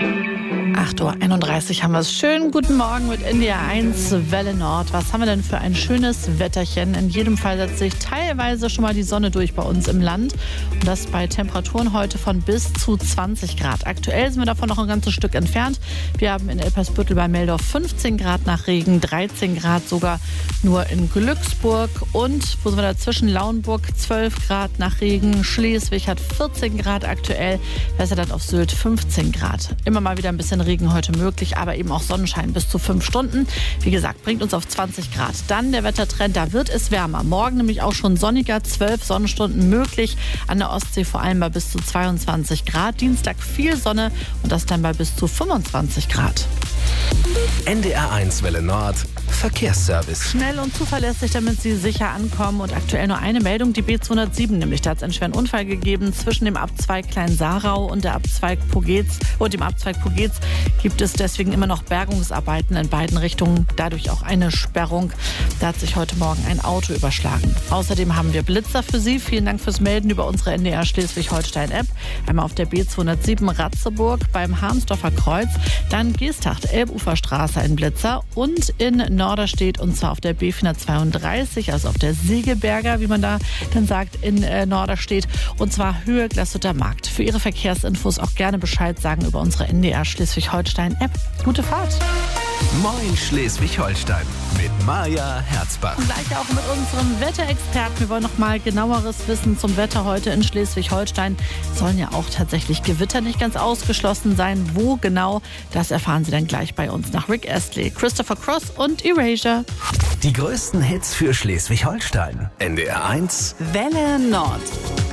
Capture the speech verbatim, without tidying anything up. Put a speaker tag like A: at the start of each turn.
A: acht Uhr einunddreißig haben wir es. Schönen guten Morgen mit N D R eins Welle Nord. Was haben wir denn für ein schönes Wetterchen? In jedem Fall setzt sich teilweise schon mal die Sonne durch bei uns im Land. Und das bei Temperaturen heute von bis zu zwanzig Grad. Aktuell sind wir davon noch ein ganzes Stück entfernt. Wir haben in Elpersbüttel bei Meldorf fünfzehn Grad nach Regen, dreizehn Grad sogar nur in Glücksburg. Und wo sind wir dazwischen? Lauenburg zwölf Grad nach Regen. Schleswig hat vierzehn Grad aktuell. Westerdorf auf Sylt fünfzehn Grad. Immer mal wieder ein bisschen Regen heute möglich, aber eben auch Sonnenschein bis zu fünf Stunden. Wie gesagt, bringt uns auf zwanzig Grad. Dann der Wettertrend, da wird es wärmer. Morgen nämlich auch schon sonniger, zwölf Sonnenstunden möglich. An der Ostsee vor allem bei bis zu zweiundzwanzig Grad. Dienstag viel Sonne und das dann bei bis zu fünfundzwanzig Grad.
B: N D R eins Welle Nord Verkehrsservice.
A: Schnell und zuverlässig, damit Sie sicher ankommen. Und aktuell nur eine Meldung, die B zweihundertsieben, nämlich da hat es einen schweren Unfall gegeben zwischen dem Abzweig Klein-Sarau und der Abzweig Pogetz. Und dem Abzweig Pogetz gibt es deswegen immer noch Bergungsarbeiten in beiden Richtungen. Dadurch auch eine Sperrung. Da hat sich heute Morgen ein Auto überschlagen. Außerdem haben wir Blitzer für Sie. Vielen Dank fürs Melden über unsere N D R Schleswig-Holstein-App. Einmal auf der B zweihundertsieben Ratzeburg beim Harmsdorfer Kreuz. Dann Geesthacht, Elbuferstraße ein Blitzer. Und in Norderstedt, und zwar auf der B vierhundertzweiunddreißig, also auf der Segeberger, wie man da dann sagt, in äh, Norderstedt. Und zwar Höhe Glashütter Markt. Für Ihre Verkehrsinfos auch gerne Bescheid sagen über unsere N D R Schleswig-Holstein-App. Gute Fahrt!
B: Moin Schleswig-Holstein mit Maja Herzbach.
A: Und gleich auch mit unserem Wetterexperten. Wir wollen noch mal genaueres wissen zum Wetter heute in Schleswig-Holstein. Sollen ja auch tatsächlich Gewitter nicht ganz ausgeschlossen sein. Wo genau, das erfahren Sie dann gleich bei uns nach Rick Astley, Christopher Cross und Erasure.
B: Die größten Hits für Schleswig-Holstein. N D R eins
C: Welle Nord.